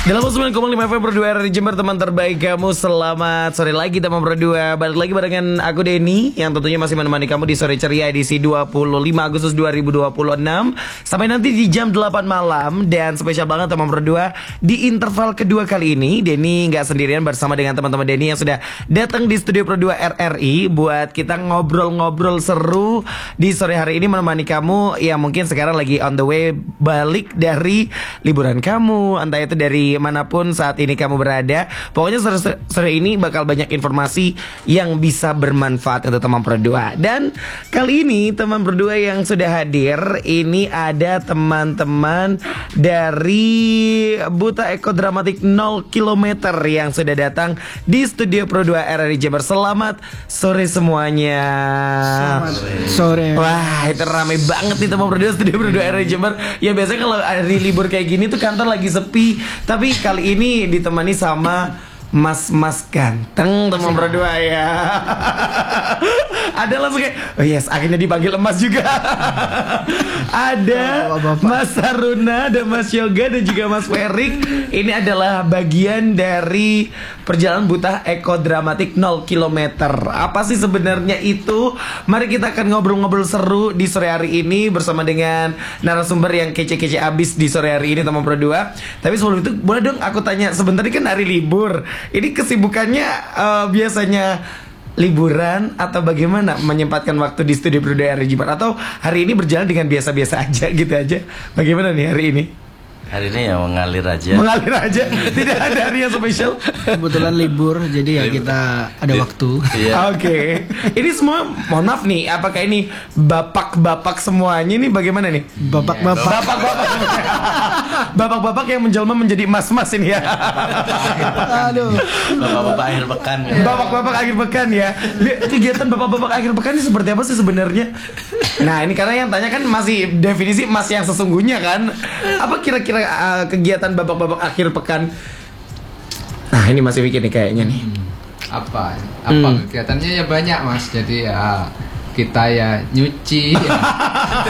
Dalam 9,5 FM berdua dari Jember, teman terbaik kamu. Selamat sore lagi teman berdua. Balik lagi barengan aku Denny, yang tentunya masih menemani kamu di Sore Ceria edisi 25 Agustus 2026 sampai nanti di jam 8 malam. Dan spesial banget teman berdua, di interval kedua kali ini Denny gak sendirian bersama dengan teman-teman Denny yang sudah datang di studio Pro 2 RRI buat kita ngobrol-ngobrol seru di sore hari ini, menemani kamu yang mungkin sekarang lagi on the way balik dari liburan kamu, entah itu dari manapun saat ini kamu berada. Pokoknya sore ini bakal banyak informasi yang bisa bermanfaat untuk teman berdua. Dan kali ini teman berdua yang sudah hadir ini ada teman-teman dari Buta Eko Dramatik 0 km yang sudah datang di studio Pro 2 RRI Jember. Selamat sore semuanya. Selamat sore. Wah, itu rame banget nih teman berdua studio Pro 2 RRI Jember. Ya biasanya kalau hari libur kayak gini tuh kantor lagi sepi, tapi kali ini ditemani sama mas-mas ganteng teman berdua ya. Ada langsung kayak, oh yes, akhirnya dipanggil emas juga. Ada Mas Haruna, ada Mas Yoga dan juga Mas Ferik. Ini adalah bagian dari perjalanan Buta Eko Dramatik 0 km. Apa sih sebenarnya itu? Mari kita akan ngobrol-ngobrol seru di sore hari ini bersama dengan narasumber yang kece-kece abis di sore hari ini teman berdua. Tapi sebelum itu boleh dong aku tanya, sebentar kan hari libur. Ini kesibukannya biasanya liburan atau bagaimana menyempatkan waktu di studio Pro 2 RRI Jember, atau hari ini berjalan dengan biasa-biasa aja gitu aja? Bagaimana nih hari ini? Hari ini ya mengalir aja. Mengalir aja, tidak ada hari yang spesial. Kebetulan libur, jadi ya kita ada waktu. Iya. Oke. Ini semua, mohon maaf nih, apakah ini bapak-bapak semuanya nih bagaimana nih? Bapak-bapak. Bapak-bapak. Bapak-bapak yang menjelma menjadi mas-mas ini ya. Aduh. Bapak-bapak akhir pekan. Bapak-bapak akhir pekan ya. Kegiatan bapak-bapak akhir pekan ini seperti apa sih sebenarnya? Nah, ini karena yang tanya kan masih definisi mas yang sesungguhnya kan. Apa kira-kira kegiatan bapak-bapak akhir pekan? Nah, ini masih mikir nih kayaknya nih. Apa kegiatannya ya banyak mas, jadi ya kita ya nyuci ya.